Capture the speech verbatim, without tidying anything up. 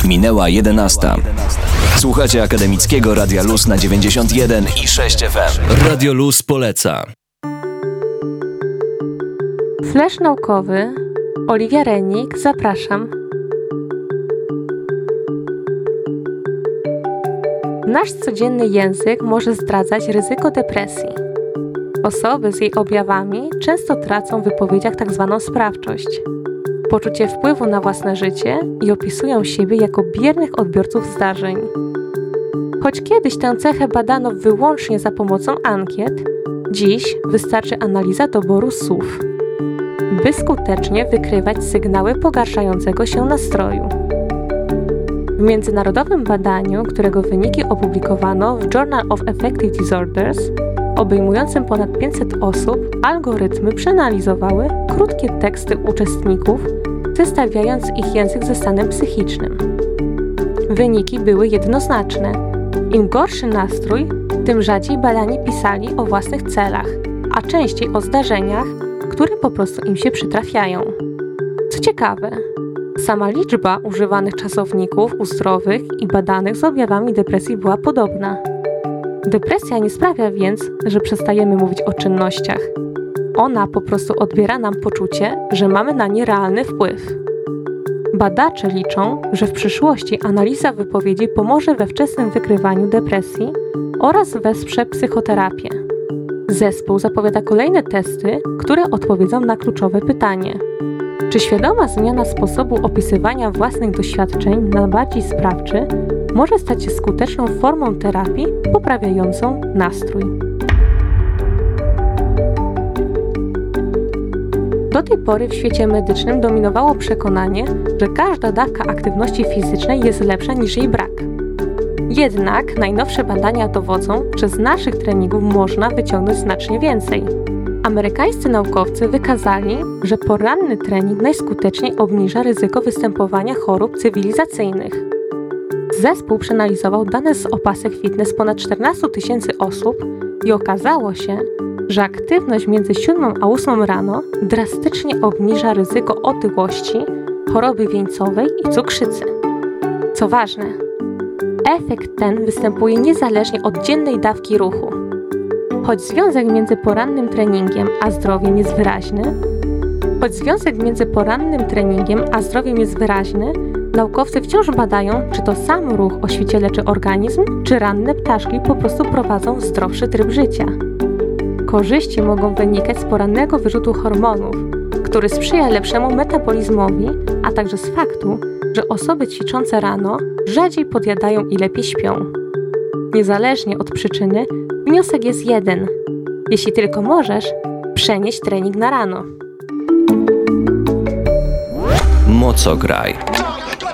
Minęła jedenasta. Słuchacie Akademickiego Radia Luz na dziewięćdziesiąt jeden i sześć F M. Radio Luz poleca. Flash naukowy. Oliwia Rennik, zapraszam. Nasz codzienny język może zdradzać ryzyko depresji. Osoby z jej objawami często tracą w wypowiedziach tzw. sprawczość, poczucie wpływu na własne życie i opisują siebie jako biernych odbiorców zdarzeń. Choć kiedyś tę cechę badano wyłącznie za pomocą ankiet, dziś wystarczy analiza doboru słów, by skutecznie wykrywać sygnały pogarszającego się nastroju. W międzynarodowym badaniu, którego wyniki opublikowano w Journal of Affective Disorders, obejmującym ponad pięćset osób, algorytmy przeanalizowały krótkie teksty uczestników, zestawiając ich język ze stanem psychicznym. Wyniki były jednoznaczne. Im gorszy nastrój, tym rzadziej badani pisali o własnych celach, a częściej o zdarzeniach, które po prostu im się przytrafiają. Co ciekawe, sama liczba używanych czasowników u zdrowych i badanych z objawami depresji była podobna. Depresja nie sprawia więc, że przestajemy mówić o czynnościach. Ona po prostu odbiera nam poczucie, że mamy na nie realny wpływ. Badacze liczą, że w przyszłości analiza wypowiedzi pomoże we wczesnym wykrywaniu depresji oraz wesprze psychoterapię. Zespół zapowiada kolejne testy, które odpowiedzą na kluczowe pytanie: czy świadoma zmiana sposobu opisywania własnych doświadczeń na bardziej sprawczy może stać się skuteczną formą terapii poprawiającą nastrój? Do tej pory w świecie medycznym dominowało przekonanie, że każda dawka aktywności fizycznej jest lepsza niż jej brak. Jednak najnowsze badania dowodzą, że z naszych treningów można wyciągnąć znacznie więcej. Amerykańscy naukowcy wykazali, że poranny trening najskuteczniej obniża ryzyko występowania chorób cywilizacyjnych. Zespół przeanalizował dane z opasek fitness ponad czternaście tysięcy osób i okazało się, że aktywność między siódmą a ósmą rano drastycznie obniża ryzyko otyłości, choroby wieńcowej i cukrzycy. Co ważne, efekt ten występuje niezależnie od dziennej dawki ruchu. Choć związek między porannym treningiem a zdrowiem jest wyraźny, choć związek między porannym treningiem a zdrowiem jest wyraźny, naukowcy wciąż badają, czy to sam ruch o świcie leczy organizm, czy ranne ptaszki po prostu prowadzą zdrowszy tryb życia. Korzyści mogą wynikać z porannego wyrzutu hormonów, który sprzyja lepszemu metabolizmowi, a także z faktu, że osoby ćwiczące rano rzadziej podjadają i lepiej śpią. Niezależnie od przyczyny, wniosek jest jeden. Jeśli tylko możesz, przenieś trening na rano. Mocograj.